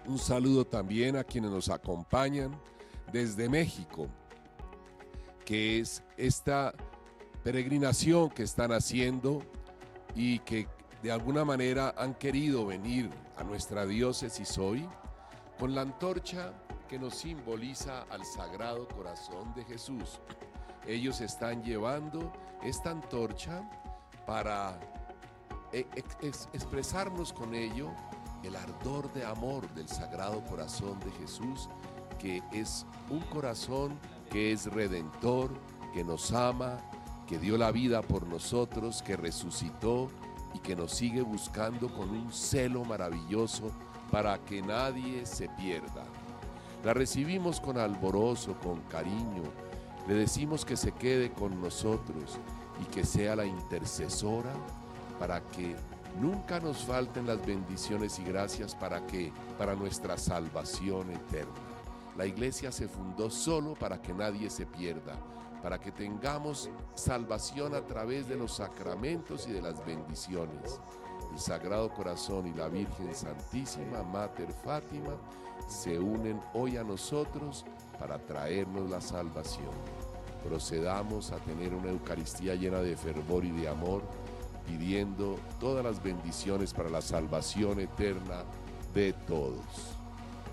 Un saludo también a quienes nos acompañan desde México, que es esta peregrinación que están haciendo y que de alguna manera han querido venir a nuestra diócesis hoy con la antorcha que nos simboliza al Sagrado Corazón de Jesús. Ellos están llevando esta antorcha para expresarnos con ello el ardor de amor del Sagrado Corazón de Jesús, que es un corazón que es redentor, que nos ama, que dio la vida por nosotros, que resucitó y que nos sigue buscando con un celo maravilloso para que nadie se pierda. La recibimos con alborozo, con cariño, le decimos que se quede con nosotros y que sea la intercesora para que nunca nos falten las bendiciones y gracias para nuestra salvación eterna. La iglesia se fundó solo para que nadie se pierda, para que tengamos salvación a través de los sacramentos y de las bendiciones. El Sagrado Corazón y la Virgen Santísima, Mater Fátima, se unen hoy a nosotros para traernos la salvación. Procedamos a tener una Eucaristía llena de fervor y de amor, pidiendo todas las bendiciones para la salvación eterna de todos.